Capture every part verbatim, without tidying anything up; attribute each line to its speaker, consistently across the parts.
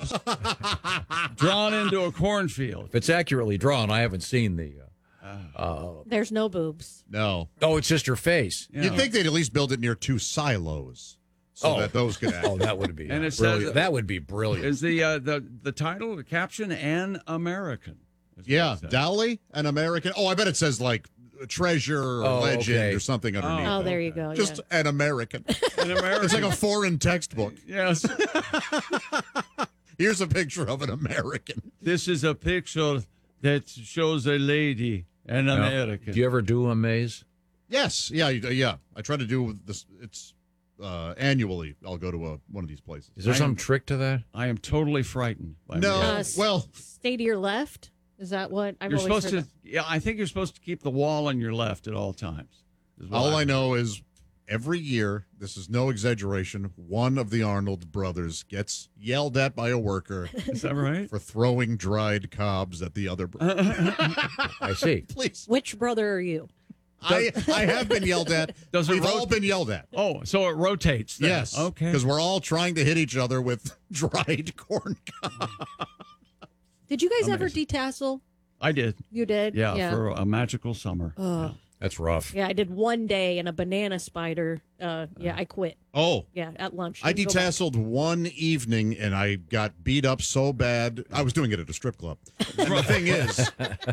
Speaker 1: boobs drawn into a cornfield.
Speaker 2: If it's accurately drawn, I haven't seen the. Uh, uh,
Speaker 3: There's no boobs.
Speaker 4: No.
Speaker 2: oh, it's just her face.
Speaker 1: Yeah.
Speaker 4: You'd think they'd at least build it near two silos so
Speaker 2: Oh.
Speaker 4: that those could act.
Speaker 2: Oh, that would be.
Speaker 1: And
Speaker 2: uh,
Speaker 1: it says-
Speaker 2: brilliant. That would be brilliant.
Speaker 1: Is the uh, the the title, the caption, "An American"? is what
Speaker 4: Yeah,
Speaker 1: it says.
Speaker 4: Dowley, an American. Oh, I bet it says like treasure or
Speaker 2: Oh,
Speaker 4: legend
Speaker 2: okay.
Speaker 4: or something underneath.
Speaker 3: Oh,
Speaker 4: it.
Speaker 3: there you go.
Speaker 4: Just
Speaker 3: yeah.
Speaker 4: an American.
Speaker 1: An American.
Speaker 4: It's like a foreign textbook.
Speaker 1: Yes.
Speaker 4: Here's a picture of an American.
Speaker 1: This is a picture that shows a lady, an
Speaker 2: Now,
Speaker 1: American.
Speaker 2: do you ever do a maze?
Speaker 4: Yes, yeah, you- yeah. I try to do this. It's uh, annually. I'll go to a, one of these places.
Speaker 2: Is there
Speaker 1: I
Speaker 2: some
Speaker 1: am-
Speaker 2: trick to that?
Speaker 1: I am totally frightened. By
Speaker 4: No,
Speaker 3: Uh,
Speaker 1: this.
Speaker 4: well,
Speaker 3: Stay to your left. Is that what I've
Speaker 1: You're
Speaker 3: always
Speaker 1: supposed
Speaker 3: heard
Speaker 1: to. Yeah, I think you're supposed to keep the wall on your left at all times. is what
Speaker 4: all I
Speaker 1: I've-
Speaker 4: know is every year, this is no exaggeration, one of the Arnold brothers gets yelled at by a worker
Speaker 1: Is that right?
Speaker 4: for throwing dried cobs at the other brother.
Speaker 2: I see.
Speaker 4: Please.
Speaker 3: Which brother are you?
Speaker 4: I, I have been yelled at.
Speaker 1: Does it
Speaker 4: We've all
Speaker 1: rot-
Speaker 4: been yelled at.
Speaker 1: Oh, so it rotates. Then.
Speaker 4: Yes.
Speaker 1: Okay.
Speaker 4: Because we're all trying to hit each other with dried corn cobs.
Speaker 3: Did you guys ever
Speaker 1: Amazing.
Speaker 3: detassel?
Speaker 1: I did.
Speaker 3: You did?
Speaker 1: Yeah,
Speaker 3: Yeah.
Speaker 1: for a magical summer.
Speaker 3: Oh.
Speaker 2: That's rough.
Speaker 3: Yeah, I did one day and a banana spider. Uh, yeah, I quit.
Speaker 4: Oh,
Speaker 3: Yeah, at lunch.
Speaker 4: I
Speaker 3: Didn't go back.
Speaker 4: detasseled one evening and I got beat up so bad. I was doing it at a strip club. And the thing is,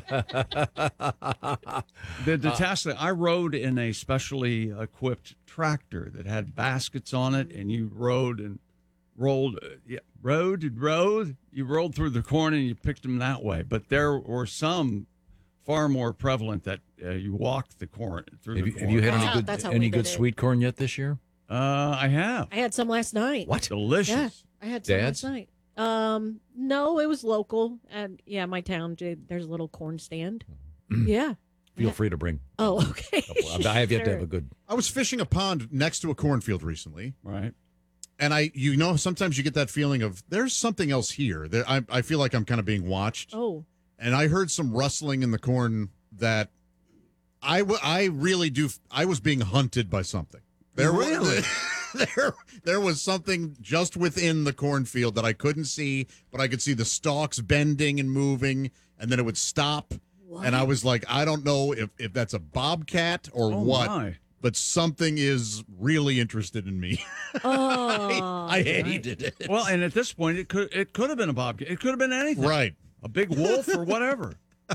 Speaker 1: The detasseling, I rode in a specially equipped tractor that had baskets on it, and you rode and rolled, uh, yeah, rode and rode. You rolled through the corn and you picked them that way. But there were some far more prevalent that uh, you walked the corn through
Speaker 2: Have
Speaker 1: the
Speaker 2: you,
Speaker 1: corn.
Speaker 2: have you had
Speaker 3: That's
Speaker 2: any
Speaker 3: how-
Speaker 2: good
Speaker 3: that's how we
Speaker 2: any
Speaker 3: did
Speaker 2: good
Speaker 3: it.
Speaker 2: sweet corn yet this year?
Speaker 1: Uh, I have.
Speaker 3: I had some last night.
Speaker 2: What?
Speaker 1: Delicious.
Speaker 3: Yeah, I had some
Speaker 2: Dad's?
Speaker 3: last night. Um, no, it was local, and yeah, my town. j- There's a little corn stand. yeah.
Speaker 2: Feel
Speaker 3: Yeah.
Speaker 2: free to bring.
Speaker 3: Oh, okay.
Speaker 2: I have yet to
Speaker 3: Sure.
Speaker 2: have a good.
Speaker 4: I was fishing a pond next to a cornfield recently.
Speaker 1: Right.
Speaker 4: And I, you know, sometimes you get that feeling of there's something else here. There, I, I feel like I'm kind of being watched.
Speaker 3: Oh,
Speaker 4: And I heard some rustling in the corn that I, w- I really do. I was being hunted by something. There wa-
Speaker 1: Really?
Speaker 4: there, there was something just within the cornfield that I couldn't see, but I could see the stalks bending and moving, and then it would stop. And I was like, I don't know if, if that's a bobcat or
Speaker 1: Oh,
Speaker 4: what,
Speaker 1: my.
Speaker 4: but something is really interested in me.
Speaker 3: oh.
Speaker 4: I hated it.
Speaker 1: Well, and at this point, it could it could have been a bobcat. It could have been anything.
Speaker 4: Right.
Speaker 1: A big wolf or whatever.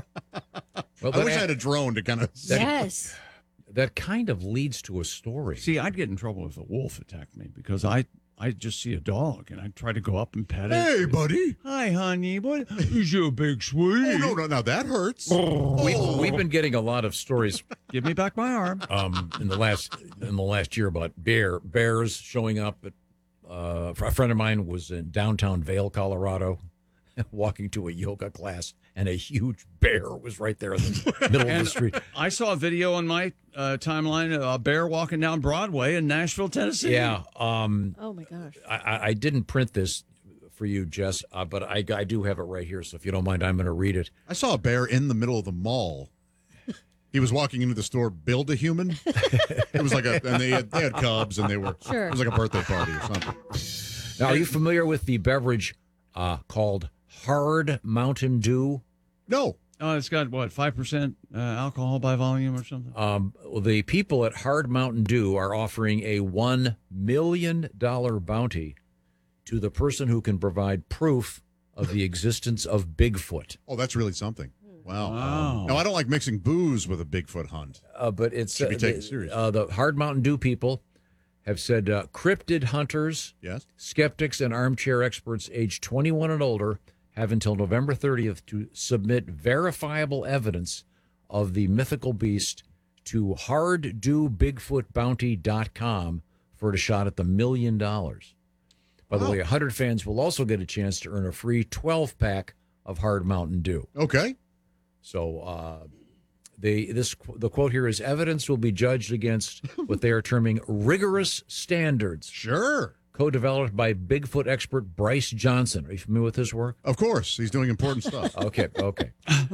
Speaker 2: Well,
Speaker 4: I
Speaker 2: that,
Speaker 4: wish I had a drone to kind of.
Speaker 3: yes.
Speaker 2: that kind of leads to a story.
Speaker 1: See, I'd get in trouble if a wolf attacked me because I I just see a dog and I'd try to go up and pet it.
Speaker 4: Hey, buddy.
Speaker 1: Hi, honey. What is your big sweet?
Speaker 4: Oh, no, no, no, that hurts.
Speaker 2: we, we've been getting a lot of stories
Speaker 1: Give me back my arm.
Speaker 2: um, in the last in the last year about bear bears showing up. At, uh, a friend of mine was in downtown Vail, Colorado, walking to a yoga class, and a huge bear was right there in the middle of
Speaker 1: And
Speaker 2: the street.
Speaker 1: I saw a video on my uh, timeline of a bear walking down Broadway in Nashville, Tennessee.
Speaker 2: Yeah, um,
Speaker 3: Oh my gosh.
Speaker 2: I, I- I didn't print this for you, Jess, uh, but I, I do have it right here. So if you don't mind, I'm going to read it.
Speaker 4: I saw a bear in the middle of the mall. He was walking into the store, Build a Human. It was like a, and they had, they had cubs, and they were,
Speaker 3: Sure.
Speaker 4: it was like a birthday party or something.
Speaker 2: Now, are you familiar with the beverage uh, called Hard Mountain Dew?
Speaker 4: No.
Speaker 1: Oh, it's got what five percent uh, alcohol by volume or something.
Speaker 2: Um, the people at Hard Mountain Dew are offering a one million dollars bounty to the person who can provide proof of the existence of Bigfoot.
Speaker 4: Oh, that's really something. Wow.
Speaker 1: Wow.
Speaker 4: No, I don't like mixing booze with a Bigfoot hunt.
Speaker 2: Uh, but it's
Speaker 4: Should be
Speaker 2: uh,
Speaker 4: taken
Speaker 2: the,
Speaker 4: seriously.
Speaker 2: uh, the Hard Mountain Dew people have said uh, cryptid hunters,
Speaker 4: Yes.
Speaker 2: skeptics, and armchair experts aged twenty-one and older have until November thirtieth to submit verifiable evidence of the mythical beast to hard dew bigfoot bounty dot com for a shot at the million dollars. By the
Speaker 4: Wow.
Speaker 2: way, one hundred fans will also get a chance to earn a free twelve pack of Hard Mountain Dew.
Speaker 4: Okay.
Speaker 2: So uh, they this the quote here is evidence will be judged against what they are terming rigorous standards,
Speaker 4: Sure.
Speaker 2: co-developed by Bigfoot expert Bryce Johnson. Are you familiar with his work?
Speaker 4: Of course. He's doing important stuff.
Speaker 2: Okay, okay.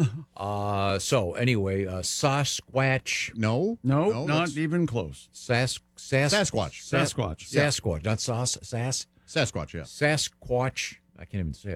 Speaker 2: Uh, so anyway, uh, Sasquatch,
Speaker 4: No.
Speaker 1: No,
Speaker 4: no
Speaker 1: not
Speaker 4: that's
Speaker 1: even close.
Speaker 2: Sas, Sas,
Speaker 4: Sasquatch.
Speaker 1: Sasquatch.
Speaker 2: Sasquatch, not Sas, Sas,
Speaker 4: Sasquatch, yeah.
Speaker 2: Sasquatch. I can't even say it.